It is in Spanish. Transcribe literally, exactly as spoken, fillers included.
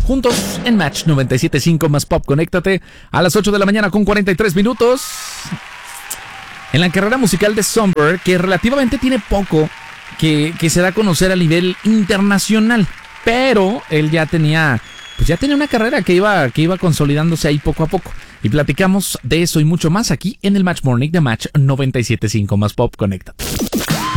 juntos en Match noventa y siete punto cinco más Pop. Conéctate a las ocho de la mañana con cuarenta y tres minutos. En la carrera musical de Songbird, que relativamente tiene poco que, que se da a conocer a nivel internacional, pero él ya tenía, pues ya tenía una carrera que iba, que iba consolidándose ahí poco a poco. Y platicamos de eso y mucho más aquí en el Match Morning de Match noventa y siete punto cinco más Pop. Conéctate.